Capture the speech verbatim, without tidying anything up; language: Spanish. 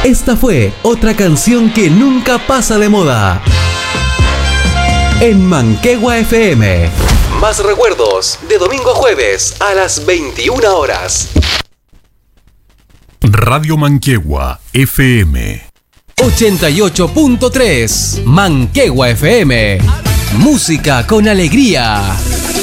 Esta fue otra canción que nunca pasa de moda. En Manquehue F M. Más recuerdos de domingo a jueves a las veintiuna horas. Radio Manquehue F M. ochenta y ocho punto tres. Manquehue F M. Música con alegría.